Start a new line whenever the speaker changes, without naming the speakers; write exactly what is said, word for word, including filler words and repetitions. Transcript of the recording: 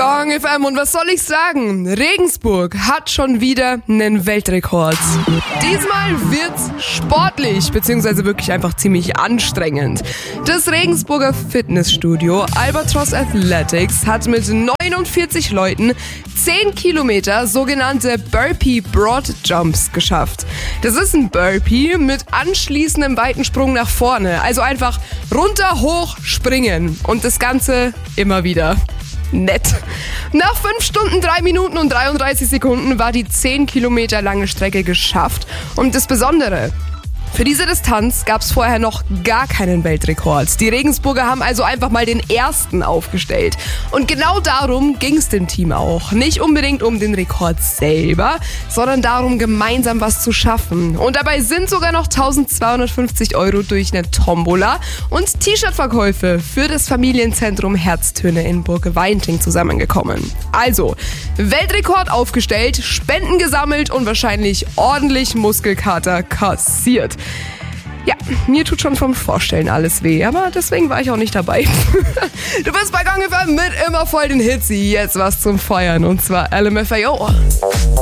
Gong F M und was soll ich sagen? Regensburg hat schon wieder einen Weltrekord. Diesmal wird's sportlich, beziehungsweise wirklich einfach ziemlich anstrengend. Das Regensburger Fitnessstudio Albatros Athletics hat mit neunundvierzig Leuten zehn Kilometer sogenannte Burpee Broad Jumps geschafft. Das ist ein Burpee mit anschließendem weiten Sprung nach vorne. Also einfach runter, hoch, springen. Und das Ganze immer wieder. Nett. Nach fünf Stunden, drei Minuten und dreiunddreißig Sekunden war die zehn Kilometer lange Strecke geschafft. Und das Besondere: für diese Distanz gab es vorher noch gar keinen Weltrekord. Die Regensburger haben also einfach mal den ersten aufgestellt. Und genau darum ging es dem Team auch. Nicht unbedingt um den Rekord selber, sondern darum, gemeinsam was zu schaffen. Und dabei sind sogar noch eintausendzweihundertfünfzig Euro durch eine Tombola und T-Shirt-Verkäufe für das Familienzentrum Herztöne in Burg-Weinting zusammengekommen. Also, Weltrekord aufgestellt, Spenden gesammelt und wahrscheinlich ordentlich Muskelkater kassiert. Ja, mir tut schon vom Vorstellen alles weh, aber deswegen war ich auch nicht dabei. Du bist bei Gong F M mit immer voll den Hits. Jetzt was zum Feiern, und zwar L M F A O.